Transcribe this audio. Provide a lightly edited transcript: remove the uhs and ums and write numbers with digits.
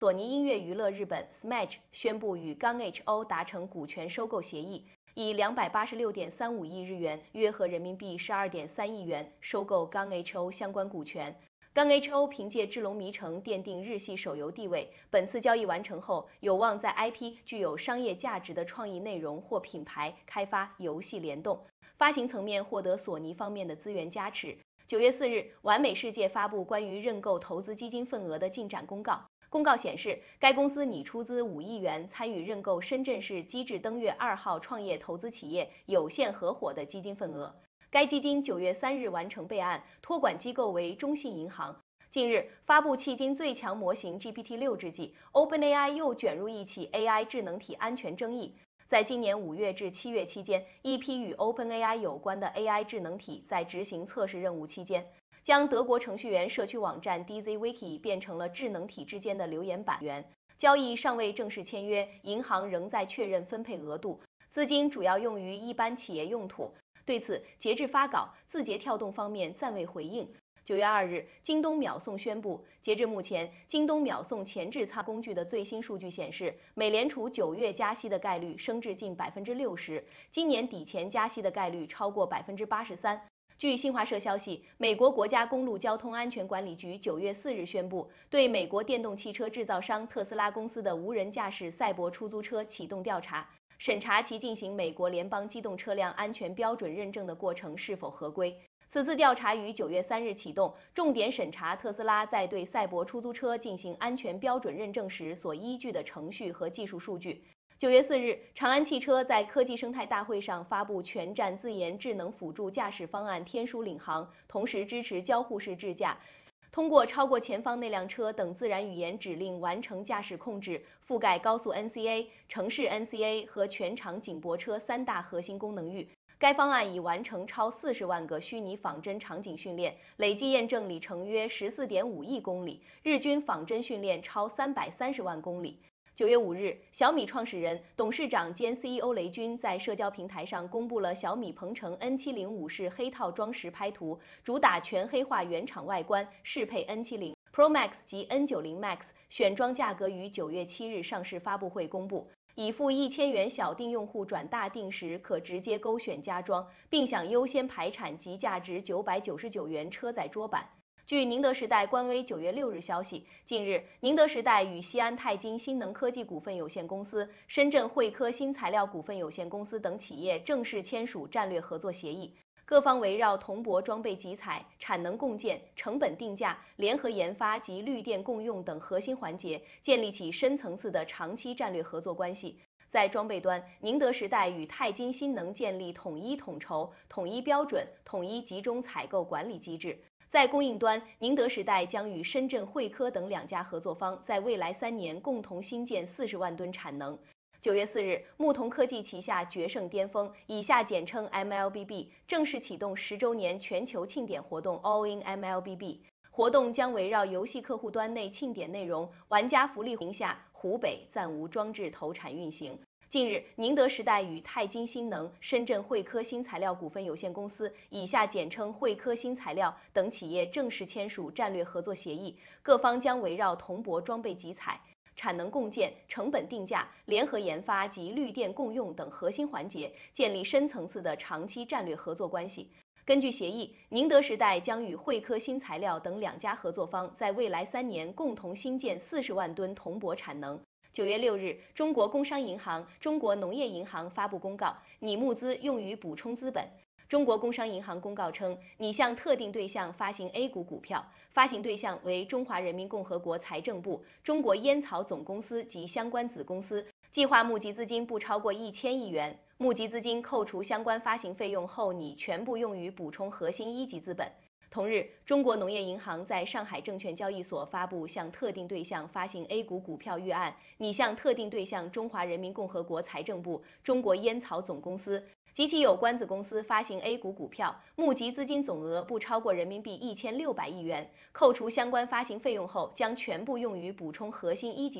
索尼音乐娱乐日本 Smash 宣布与刚 HO 达成股权收购协议，以286.35亿日元（约合人民币12.3亿元）收购刚 HO 相关股权。刚 HO 凭借《智龙迷城》奠定日系手游地位，本次交易完成后，有望在 IP 具有商业价值的创意内容或品牌开发、游戏联动，发行层面获得索尼方面的资源加持。9月4日，完美世界发布关于认购投资基金份额的进展公告。公告显示，该公司拟出资5亿元参与认购深圳市机智登月2号创业投资企业有限合伙的基金份额。该基金9月3日完成备案，托管机构为中信银行。近日发布迄今最强模型 GPT-6之际 ，OpenAI 又卷入一起 AI 智能体安全争议。在今年5月至7月期间，一批与 OpenAI 有关的 AI 智能体在执行测试任务期间，将德国程序员社区网站 DZWiki 变成了智能体之间的留言板源。交易尚未正式签约，银行仍在确认分配额度，资金主要用于一般企业用途。对此，截至发稿，字节跳动方面暂未回应。9月2日，京东秒送宣布，截至目前，京东秒送前置仓工具的最新数据显示，美联储9月加息的概率升至近60%，今年底前加息的概率超过83%。据新华社消息，美国国家公路交通安全管理局9月4日宣布，对美国电动汽车制造商特斯拉公司的无人驾驶赛博出租车启动调查，审查其进行美国联邦机动车辆安全标准认证的过程是否合规。此次调查于9月3日启动，重点审查特斯拉在对赛博出租车进行安全标准认证时所依据的程序和技术数据。9月4日，长安汽车在科技生态大会上发布全站自研智能辅助驾驶方案天书领航，同时支持交互式智驾，通过超过前方那辆车等自然语言指令完成驾驶控制，覆盖高速 NCA、城市 NCA 和全场景泊车3大核心功能域。该方案已完成超40万个虚拟仿真场景训练，累计验证里程约14.5亿公里，日均仿真训练超330万公里。9月5日，小米创始人、董事长兼 CEO 雷军在社交平台上公布了小米鹏程 N70 武士黑套装实拍图，主打全黑化原厂外观，适配 N70 Pro Max 及 N90 Max， 选装价格于9月7日上市发布会公布。已付1000元小定用户转大定时可直接勾选加装，并享优先排产及价值999元车载桌板。据宁德时代官微9月6日消息，近日，宁德时代与西安泰金新能科技股份有限公司、深圳汇科新材料股份有限公司等企业正式签署战略合作协议。各方围绕铜箔装备集采、产能共建、成本定价、联合研发及绿电共用等核心环节，建立起深层次的长期战略合作关系。在装备端，宁德时代与泰金新能建立统一统筹、统一标准、统一集中采购管理机制。在供应端，宁德时代将与深圳汇科等2家合作方，在未来3年共同新建40万吨产能。9月4日，牧童科技旗下决胜巅峰（以下简称 MLBB） 正式启动10周年全球庆典活动 All in MLBB。活动将围绕游戏客户端内庆典内容、玩家福利名下湖北暂无装置投产运行。近日，宁德时代与泰金新能、深圳汇科新材料股份有限公司（以下简称汇科新材料）等企业正式签署战略合作协议，各方将围绕铜箔装备集采、产能共建、成本定价、联合研发及绿电共用等核心环节，建立深层次的长期战略合作关系。根据协议，宁德时代将与汇科新材料等2家合作方，在未来3年共同新建40万吨铜箔产能。9月6日，中国工商银行、中国农业银行发布公告，拟募资用于补充资本。中国工商银行公告称，拟向特定对象发行 A 股股票，发行对象为中华人民共和国财政部、中国烟草总公司及相关子公司，计划募集资金不超过1000亿元。募集资金扣除相关发行费用后，拟全部用于补充核心一级资本。同日，中国农业银行在上海证券交易所发布向特定对象发行 A 股股票预案，拟向特定对象中华人民共和国财政部、中国烟草总公司及其有关子公司发行 A 股股票，募集资金总额不超过人民币1600亿元，扣除相关发行费用后，将全部用于补充核心一级